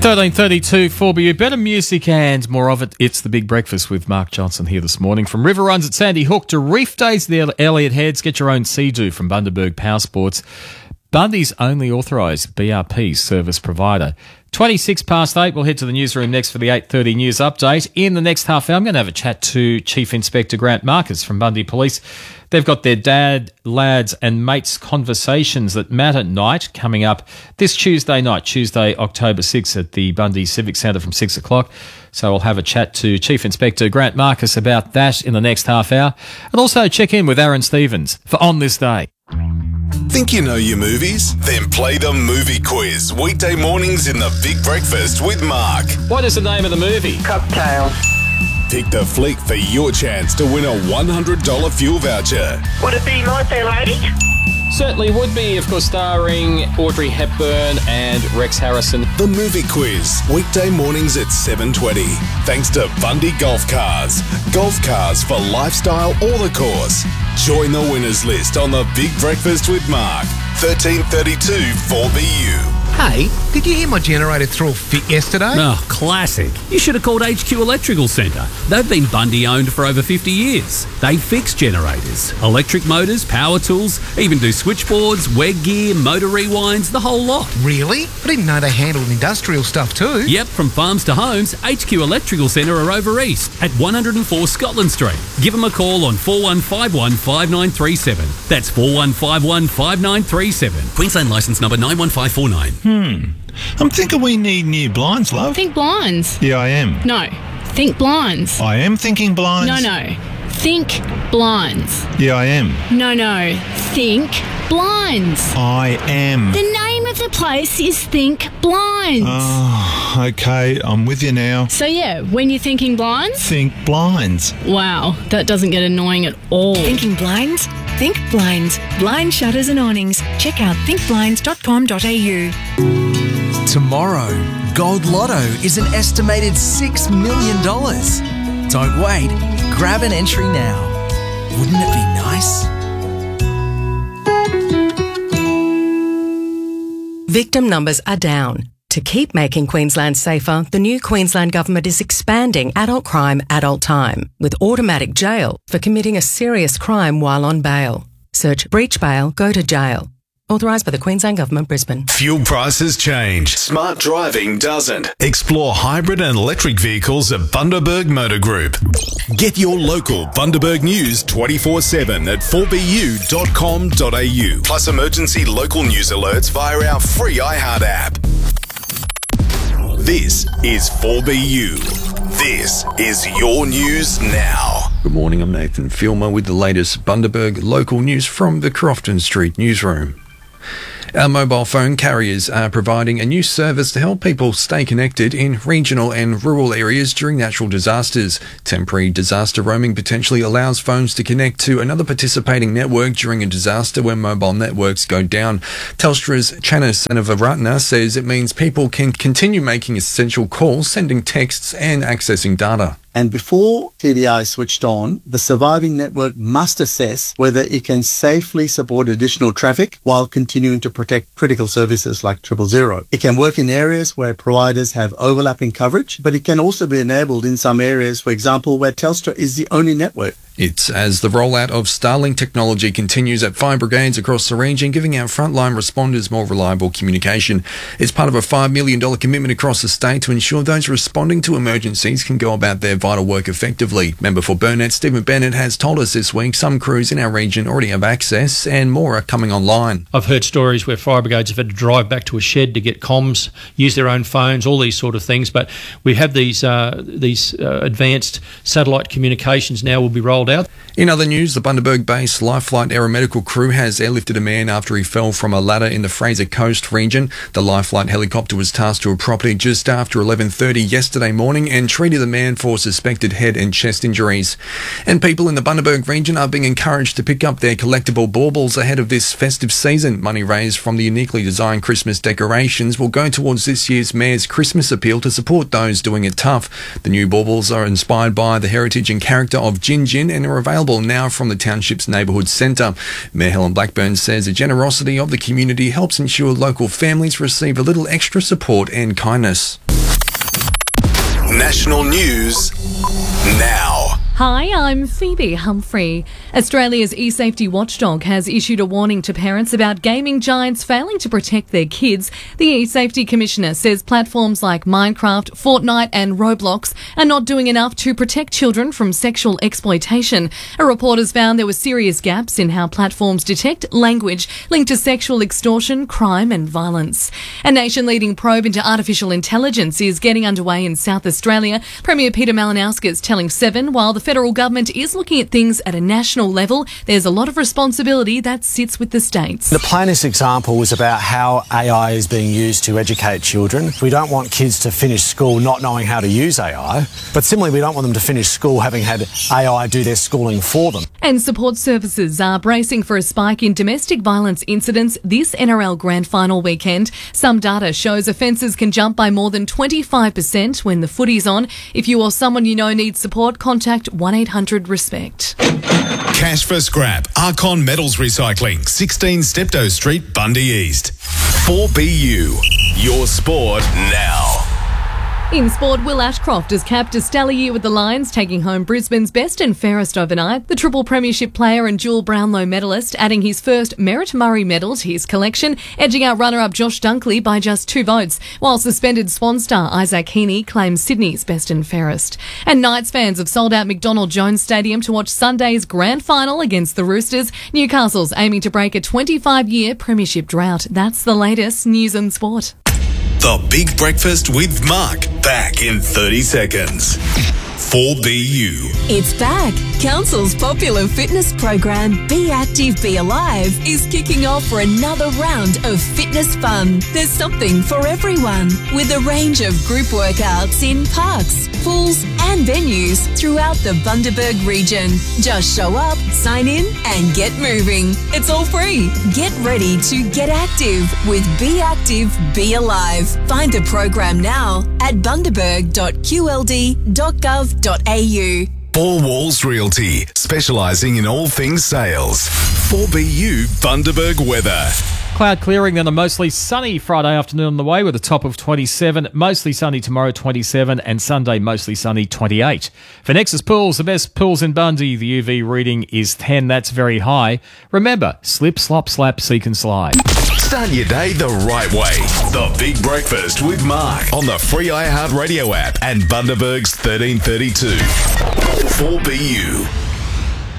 13:32 4BU. Better music and more of it. It's The Big Breakfast with Mark Johnson here this morning. From river runs at Sandy Hook to reef days at the Elliott Heads, get your own Sea-Doo from Bundaberg Power Sports. Bundy's only authorised BRP service provider. 26 past 8, we'll head to the newsroom next for the 8:30 news update. In the next half hour, I'm going to have a chat to Chief Inspector Grant Marcus from Bundy Police. They've got their dad, lads and mates conversations that matter night coming up this Tuesday night, Tuesday, October 6th at the Bundy Civic Centre from 6 o'clock. So I'll have a chat to Chief Inspector Grant Marcus about that in the next half hour. And also check in with Aaron Stevens for On This Day. Think you know your movies? Then play the movie quiz. Weekday mornings in the Big Breakfast with Mark. What is the name of the movie? Cocktails. Pick the flick for your chance to win a $100 fuel voucher. Would it be My Fair Lady? Certainly would be, of course, starring Audrey Hepburn and Rex Harrison. The movie quiz, weekday mornings at 7:20. Thanks to Bundy Golf Cars. Golf cars for lifestyle or the course. Join the winners list on the Big Breakfast with Mark. 13:32 4BU. Hey, did you hear my generator threw a fit yesterday? Oh, classic. You should have called HQ Electrical Centre. They've been Bundy owned for over 50 years. They fix generators, electric motors, power tools, even do switchboards, WEG gear, motor rewinds, the whole lot. Really? I didn't know they handled industrial stuff too. Yep, from farms to homes, HQ Electrical Centre are over east at 104 Scotland Street. Give them a call on 4151 5937. That's 4151 5937. Queensland licence number 91549. I'm thinking we need new blinds, love. Think blinds. Yeah, I am. No. Think blinds. I am thinking blinds. No. Think blinds. Yeah, I am. No. Think blinds. I am. The name of the place is Think Blinds. Oh, okay. I'm with you now. So yeah, when you're thinking blinds? Think blinds. Wow, that doesn't get annoying at all. Thinking blinds? Think Blinds. Blind shutters and awnings. Check out thinkblinds.com.au. Tomorrow, Gold Lotto is an estimated $6 million. Don't wait. Grab an entry now. Wouldn't it be nice? Victim numbers are down. To keep making Queensland safer, the new Queensland Government is expanding adult crime, adult time, with automatic jail for committing a serious crime while on bail. Search breach bail, go to jail. Authorised by the Queensland Government, Brisbane. Fuel prices change. Smart driving doesn't. Explore hybrid and electric vehicles at Bundaberg Motor Group. Get your local Bundaberg news 24/7 at 4bu.com.au. Plus emergency local news alerts via our free iHeart app. This is 4BU. This is your news now. Good morning, I'm Nathan Filmer with the latest Bundaberg local news from the Crofton Street newsroom. Our mobile phone carriers are providing a new service to help people stay connected in regional and rural areas during natural disasters. Temporary disaster roaming potentially allows phones to connect to another participating network during a disaster when mobile networks go down. Telstra's Channa Sanavaratna says it means people can continue making essential calls, sending texts and accessing data. And before TDI is switched on, the surviving network must assess whether it can safely support additional traffic while continuing to protect critical services like 000. It can work in areas where providers have overlapping coverage, but it can also be enabled in some areas, for example, where Telstra is the only network. It's as the rollout of Starlink technology continues at fire brigades across the region, giving our frontline responders more reliable communication. It's part of a $5 million commitment across the state to ensure those responding to emergencies can go about their vital work effectively. Member for Burnett, Stephen Bennett, has told us this week some crews in our region already have access and more are coming online. I've heard stories where fire brigades have had to drive back to a shed to get comms, use their own phones, all these sort of things. But we have these advanced satellite communications now will be rolled out. In other news, the Bundaberg-based Life Flight aeromedical crew has airlifted a man after he fell from a ladder in the Fraser Coast region. The Life Flight helicopter was tasked to a property just after 11:30 yesterday morning and treated the man for suspected head and chest injuries. And people in the Bundaberg region are being encouraged to pick up their collectible baubles ahead of this festive season. Money raised from the uniquely designed Christmas decorations will go towards this year's Mayor's Christmas appeal to support those doing it tough. The new baubles are inspired by the heritage and character of Gin Gin and are available now from the township's neighbourhood centre. Mayor Helen Blackburn says the generosity of the community helps ensure local families receive a little extra support and kindness. National news now. Hi, I'm Phoebe Humphrey. Australia's eSafety watchdog has issued a warning to parents about gaming giants failing to protect their kids. The eSafety Commissioner says platforms like Minecraft, Fortnite and Roblox are not doing enough to protect children from sexual exploitation. A report has found there were serious gaps in how platforms detect language linked to sexual extortion, crime and violence. A nation-leading probe into artificial intelligence is getting underway in South Australia. Premier Peter Malinauskas telling Seven, while the federal government is looking at things at a national level, there's a lot of responsibility that sits with the states. The plainest example was about how AI is being used to educate children. We don't want kids to finish school not knowing how to use AI, but similarly we don't want them to finish school having had AI do their schooling for them. And support services are bracing for a spike in domestic violence incidents this NRL Grand Final weekend. Some data shows offences can jump by more than 25% when the footy's on. If you or someone you know needs support, contact 1-800-RESPECT. Cash for scrap. Archon Metals Recycling, 16 Steptoe Street, Bundy East. 4BU. Your sport now. In sport, Will Ashcroft has capped a stellar year with the Lions, taking home Brisbane's best and fairest overnight. The triple premiership player and dual Brownlow medalist adding his first Merritt Murray medal to his collection, edging out runner-up Josh Dunkley by just 2 votes, while suspended Swan star Isaac Heaney claims Sydney's best and fairest. And Knights fans have sold out McDonald Jones Stadium to watch Sunday's grand final against the Roosters. Newcastle's aiming to break a 25-year premiership drought. That's the latest news and sport. The Big Breakfast with Mark. Back in 30 seconds. 4BU. It's back. Council's popular fitness program, Be Active, Be Alive, is kicking off for another round of fitness fun. There's something for everyone, with a range of group workouts in parks, pools and venues throughout the Bundaberg region. Just show up, sign in and get moving. It's all free. Get ready to get active with Be Active, Be Alive. Find the program now at bundaberg.qld.gov.au. Four Walls Realty, specialising in all things sales. 4BU Bundaberg weather. Cloud clearing, then a mostly sunny Friday afternoon on the way with a top of 27. Mostly sunny tomorrow, 27. And Sunday, mostly sunny, 28. For Nexus Pools, the best pools in Bundy, the UV reading is 10. That's very high. Remember, slip, slop, slap, seek and slide. Start your day the right way. The Big Breakfast with Mark on the free iHeartRadio app and Bundaberg's 1332. 4BU.